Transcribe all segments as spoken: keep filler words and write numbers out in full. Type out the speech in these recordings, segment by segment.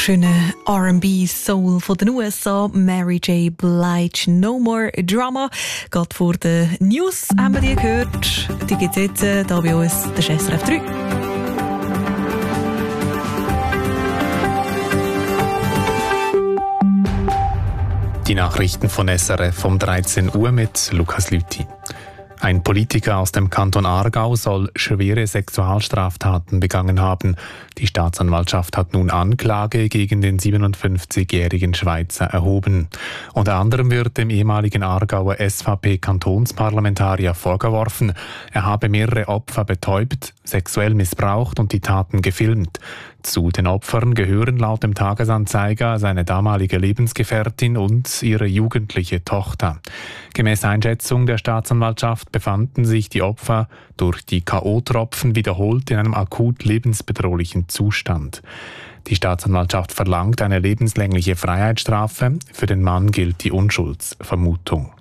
wunderschöne R and B Soul von den U S A. Mary J. Blige, No More Drama. Gerade vor den News haben wir die gehört. Die gibt es jetzt hier bei uns, der S R F drei. Die Nachrichten von S R F um dreizehn Uhr mit Lukas Lüthi. Ein Politiker aus dem Kanton Aargau soll schwere Sexualstraftaten begangen haben. Die Staatsanwaltschaft hat nun Anklage gegen den siebenundfünfzigjährigen Schweizer erhoben. Unter anderem wird dem ehemaligen Aargauer S V P-Kantonsparlamentarier vorgeworfen, er habe mehrere Opfer betäubt, sexuell missbraucht und die Taten gefilmt. Zu den Opfern gehören laut dem Tagesanzeiger seine damalige Lebensgefährtin und ihre jugendliche Tochter. Gemäß Einschätzung der Staatsanwaltschaft befanden sich die Opfer durch die K O-Tropfen wiederholt in einem akut lebensbedrohlichen Zustand. Die Staatsanwaltschaft verlangt eine lebenslängliche Freiheitsstrafe. Für den Mann gilt die Unschuldsvermutung.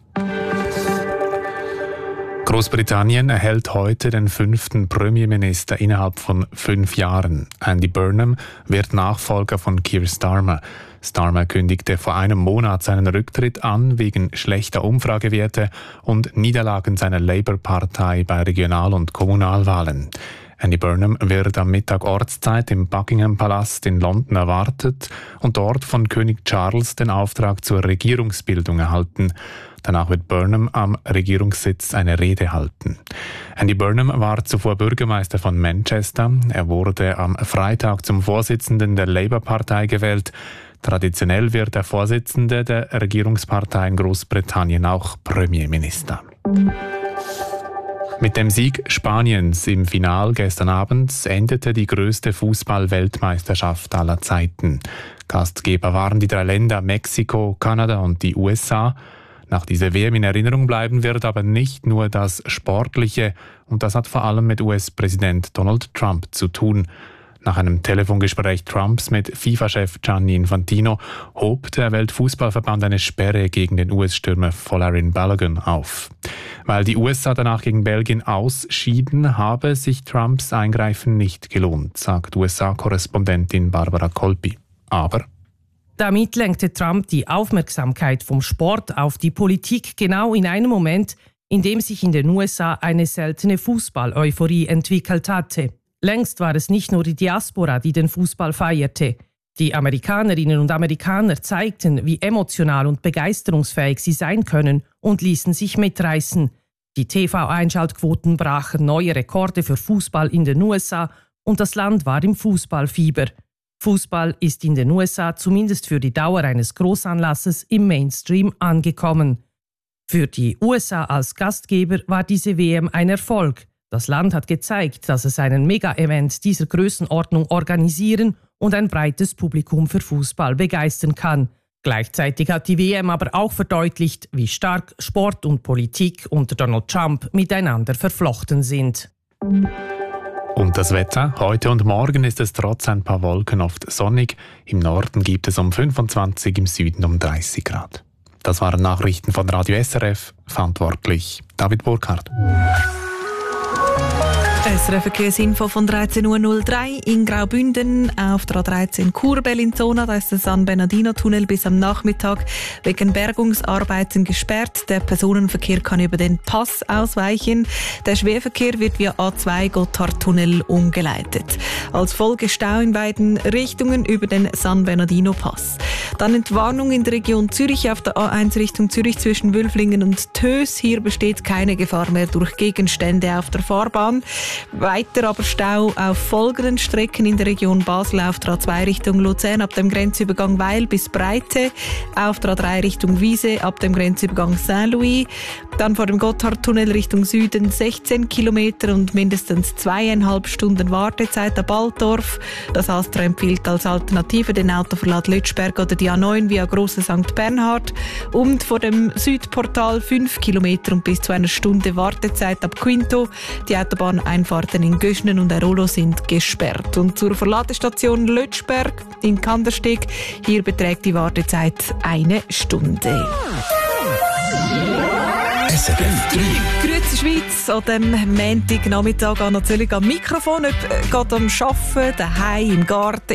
Großbritannien erhält heute den fünften Premierminister innerhalb von fünf Jahren. Andy Burnham wird Nachfolger von Keir Starmer. Starmer kündigte vor einem Monat seinen Rücktritt an wegen schlechter Umfragewerte und Niederlagen seiner Labour-Partei bei Regional- und Kommunalwahlen. Andy Burnham wird am Mittag Ortszeit im Buckingham-Palast in London erwartet und dort von König Charles den Auftrag zur Regierungsbildung erhalten. Danach wird Burnham am Regierungssitz eine Rede halten. Andy Burnham war zuvor Bürgermeister von Manchester. Er wurde am Freitag zum Vorsitzenden der Labour-Partei gewählt. Traditionell wird der Vorsitzende der Regierungspartei in Großbritannien auch Premierminister. Mit dem Sieg Spaniens im Finale gestern Abend endete die größte Fußball-Weltmeisterschaft aller Zeiten. Gastgeber waren die drei Länder Mexiko, Kanada und die U S A. Nach dieser W M in Erinnerung bleiben wird aber nicht nur das Sportliche, und das hat vor allem mit U S-Präsident Donald Trump zu tun. Nach einem Telefongespräch Trumps mit FIFA-Chef Gianni Infantino hob der Weltfußballverband eine Sperre gegen den U S-Stürmer Folarin Balogun auf. Weil die U S A danach gegen Belgien ausschieden, habe sich Trumps Eingreifen nicht gelohnt, sagt U S A-Korrespondentin Barbara Colpi. Aber damit lenkte Trump die Aufmerksamkeit vom Sport auf die Politik genau in einem Moment, in dem sich in den U S A eine seltene Fußball-Euphorie entwickelt hatte. Längst war es nicht nur die Diaspora, die den Fußball feierte. Die Amerikanerinnen und Amerikaner zeigten, wie emotional und begeisterungsfähig sie sein können und ließen sich mitreißen. Die T V-Einschaltquoten brachen neue Rekorde für Fußball in den U S A und das Land war im Fußballfieber. Fußball ist in den U S A zumindest für die Dauer eines Großanlasses im Mainstream angekommen. Für die U S A als Gastgeber war diese W M ein Erfolg. Das Land hat gezeigt, dass es einen Mega-Event dieser Größenordnung organisieren und ein breites Publikum für Fußball begeistern kann. Gleichzeitig hat die W M aber auch verdeutlicht, wie stark Sport und Politik unter Donald Trump miteinander verflochten sind. Und das Wetter? Heute und morgen ist es trotz ein paar Wolken oft sonnig. Im Norden gibt es um fünfundzwanzig, im Süden um dreißig Grad. Das waren Nachrichten von Radio S R F. Verantwortlich David Burkhardt. S R F-Verkehrsinfo von dreizehn Uhr null drei in Graubünden auf der A dreizehn Chur-Bellinzona. Da ist der San Bernardino-Tunnel bis am Nachmittag wegen Bergungsarbeiten gesperrt. Der Personenverkehr kann über den Pass ausweichen. Der Schwerverkehr wird via A zwei Gotthardtunnel umgeleitet. Als Folge Stau in beiden Richtungen über den San Bernardino-Pass. Dann Entwarnung in der Region Zürich auf der A eins Richtung Zürich zwischen Wülflingen und Tös. Hier besteht keine Gefahr mehr durch Gegenstände auf der Fahrbahn. Weiter aber Stau auf folgenden Strecken in der Region Basel auf der A zwei Richtung Luzern ab dem Grenzübergang Weil bis Breite, auf der A drei Richtung Wiese ab dem Grenzübergang Saint-Louis, dann vor dem Gotthardtunnel Richtung Süden sechzehn Kilometer und mindestens zweieinhalb Stunden Wartezeit ab Altdorf. Das Astra empfiehlt als Alternative den Autoverlad Lötschberg oder die A neun via Grosse Sankt Bernhard und vor dem Südportal fünf Kilometer und bis zu einer Stunde Wartezeit ab Quinto. Die Autobahneinfahrten in Göschnen und Airolo sind gesperrt. Und zur Verladestation Lötschberg in Kandersteg, hier beträgt die Wartezeit eine Stunde. S R F drei. Grüezi Schweiz, an diesem Montagnachmittag an natürlich am Mikrofon, ob gerade am Arbeiten, daheim, im Garten,